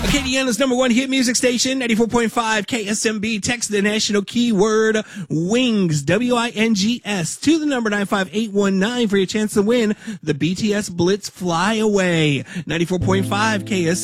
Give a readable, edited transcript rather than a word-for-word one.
Indiana's number one hit music station, 94.5 KSMB. Text the national keyword WINGS, WINGS, to the number 95819 for your chance to win the BTS Blitz Flyaway. 94.5 KSMB.